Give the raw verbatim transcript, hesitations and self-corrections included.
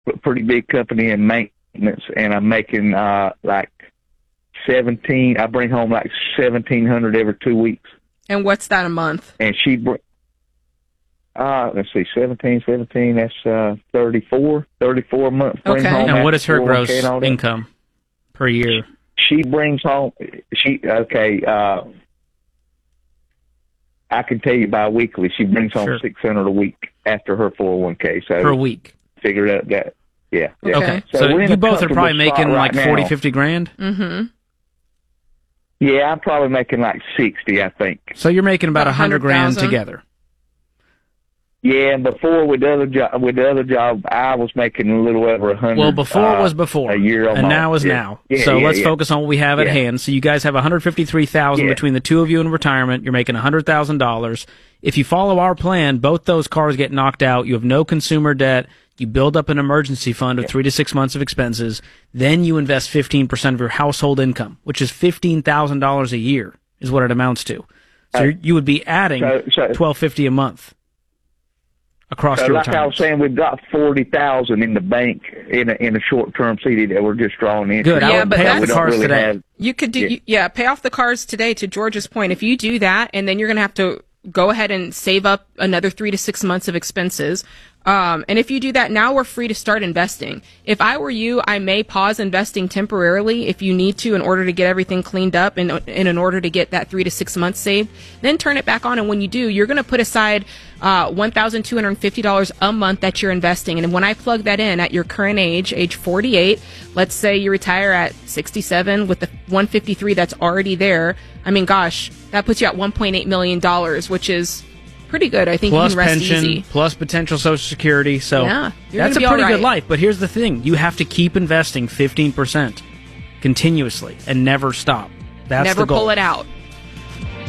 a pretty big company in maintenance, and I'm making uh, like seventeen. I bring home like seventeen hundred every two weeks. And what's that a month? And she, br- uh, let's see, seventeen, seventeen. That's uh, thirty-four, thirty-four a month. Bring Okay. home And what is her four oh one k gross and all that. income per year? She brings home. She okay. Uh, I can tell you bi-weekly. She brings home Sure. six hundred a week after her four oh one k. So Per week. figure out that. Yeah. yeah. Okay. So, So, we're in you a both are comfortable probably spot making right like forty, now. fifty grand? Mm-hmm. Yeah, I'm probably making like sixty, I think. So you're making about About a hundred grand one hundred thousand? together. Yeah, and before with the other job, with the other job, I was making a little over a hundred. Well, before uh, was before, a year and almost. now is Yeah. now. Yeah, so yeah, let's yeah. focus on what we have at Yeah. hand. So you guys have one hundred fifty-three thousand Yeah. between the two of you in retirement. You're making one hundred thousand dollars. If you follow our plan, both those cars get knocked out. You have no consumer debt. You build up an emergency fund of three to six months of expenses. Then you invest fifteen percent of your household income, which is fifteen thousand dollars a year, is what it amounts to. So Uh, you're- you would be adding so- so- twelve fifty a month across So your like I retirement. was saying, we've got forty thousand in the bank in a, in a short term C D that we're just drawing in. Good. I Yeah, would but pay off that's- the We don't cars really today. have- You could do, Yeah. yeah. yeah, pay off the cars today, to George's point. If you do that, and then you're going to have to go ahead and save up another three to six months of expenses. Um, and if you do that, now we're free to start investing. If I were you, I may pause investing temporarily if you need to in order to get everything cleaned up and, and in order to get that three to six months saved. Then turn it back on, and when you do, you're going to put aside uh, one thousand two hundred fifty dollars a month that you're investing. And when I plug that in at your current age, age forty-eight, let's say you retire at sixty-seven with the one hundred fifty-three that's already there. I mean, gosh, that puts you at one point eight million dollars, which is pretty good. I think Plus you can rest pension, easy. plus potential Social Security. So Yeah, you're that's gonna a be pretty all good right. life. But here's the thing: you have to keep investing fifteen percent continuously and never stop. That's Never the goal. pull it out.